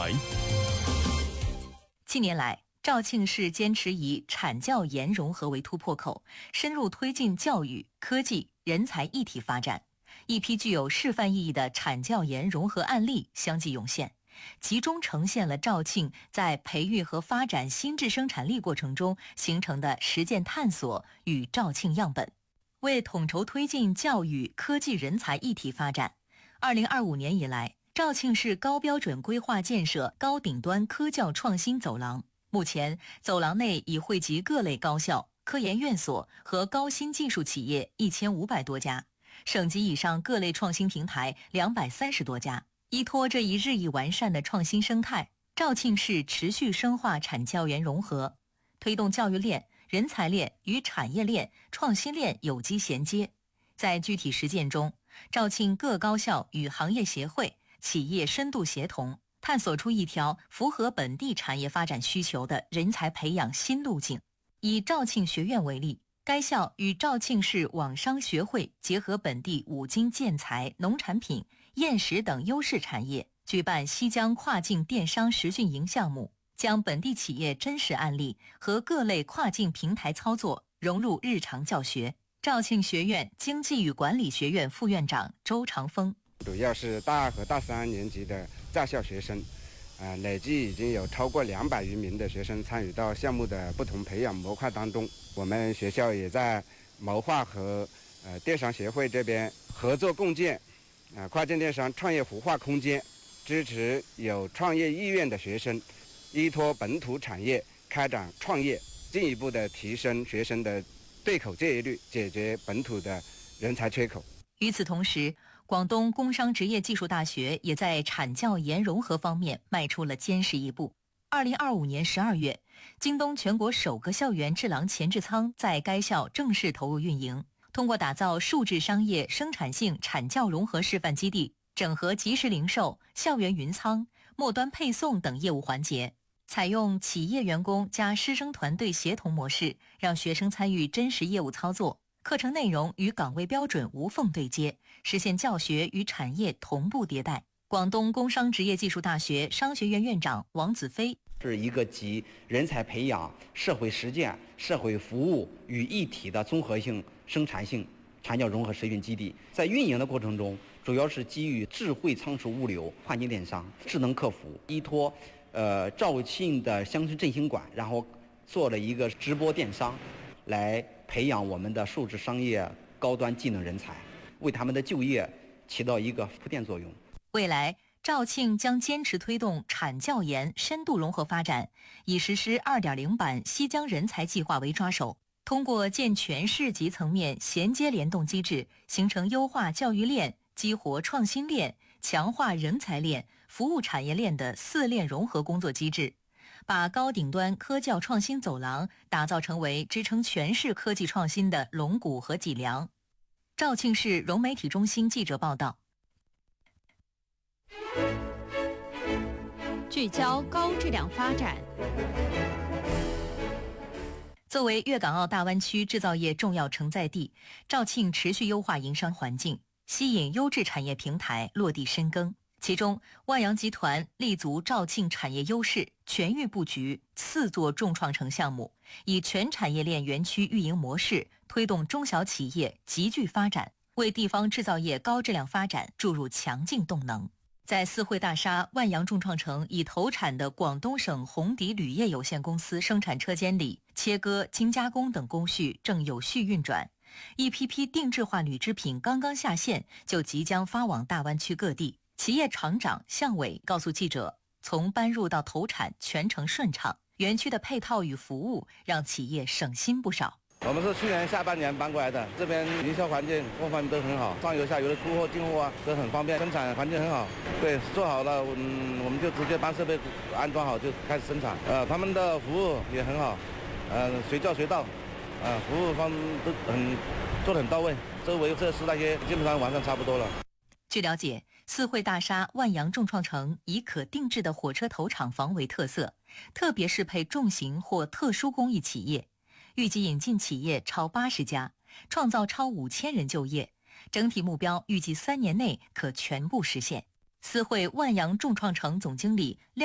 台。 近年来，肇庆市坚持以产教研融合为突破口，深入推进教育、科技、人才一体发展。一批具有示范意义的产教研融合案例相继涌现，集中呈现了肇庆在培育和发展新质生产力过程中形成的实践探索与肇庆样本。为统筹推进教育、科技、人才一体发展，2025年以来，肇庆市高标准规划建设高顶端科教创新走廊。目前，走廊内已汇集各类高校、科研院所和高新技术企业1500多家，省级以上各类创新平台230多家。依托这一日益完善的创新生态，肇庆市持续深化产教研融合，推动教育链、人才链与产业链、创新链有机衔接。在具体实践中，肇庆各高校与行业协会、企业深度协同，探索出一条符合本地产业发展需求的人才培养新路径。以肇庆学院为例，该校与肇庆市网商学会结合本地五金建材、农产品、验石等优势产业，举办西江跨境电商实训营项目，将本地企业真实案例和各类跨境平台操作融入日常教学。肇庆学院经济与管理学院副院长周长峰： 主要是大二和大3年级的在校学生，累计已经有超过200余名的学生参与到项目的不同培养模块当中。我们学校也在谋划和电商协会这边合作共建跨境电商创业孵化空间，支持有创业意愿的学生依托本土产业开展创业，进一步的提升学生的对口就业率，解决本土的人才缺口。 与此同时，广东工商职业技术大学也在产教研融合方面迈出了坚实一步。2025年12月，京东全国首个校园智囊前置仓在该校正式投入运营。通过打造数字商业生产性产教融合示范基地，整合即时零售、校园云仓、末端配送等业务环节，采用企业员工加师生团队协同模式，让学生参与真实业务操作，课程内容与岗位标准无缝对接，实现教学与产业同步迭代。广东工商职业技术大学商学院院长王子飞： 是一个集人才培养、社会实践、社会服务于一体的综合性生产性产教融合实训基地。在运营的过程中，主要是基于智慧仓储物流、跨境电商、智能客服，依托肇庆的乡村振兴馆，然后做了一个直播电商，来培养我们的数字商业高端技能人才，为他们的就业起到一个铺垫作用。 未来，肇庆将坚持推动产教研深度融合发展，以实施2.0版西江人才计划为抓手，通过建全市级层面衔接联动机制，形成优化教育链、激活创新链、强化人才链、服务产业链的4链融合工作机制，把高顶端科教创新走廊打造成为支撑全市科技创新的龙骨和脊梁。肇庆市融媒体中心记者报道。 聚焦高质量发展。 作为粤港澳大湾区制造业重要承载地，肇庆持续优化营商环境，吸引优质产业平台落地深耕。其中，万洋集团立足肇庆产业优势，全域布局4座重创城项目，以全产业链园区运营模式推动中小企业集聚发展，为地方制造业高质量发展注入强劲动能。在四惠大厦万洋重创城已投产的广东省宏迪铝业有限公司生产车间里，切割、精加工等工序正有序运转，一批批定制化铝制品刚刚下线，就即将发往大湾区各地。企业厂长向伟告诉记者，从搬入到投产全程顺畅，园区的配套与服务让企业省心不少。 我们是去年下半年搬过来的，这边营销环境各方面都很好，上游下游的出货进货都很方便，生产环境很好。对，做好了，我们就直接把设备安装好就开始生产。他们的服务也很好，随叫随到，服务方都做得很到位，周围设施那些基本上完善差不多了。 据了解，四惠大厦万洋重创城以可定制的火车头厂房为特色，特别适配重型或特殊工艺企业，预计引进企业超80家，创造超5000人就业，整体目标预计3年内可全部实现。四惠万洋重创城总经理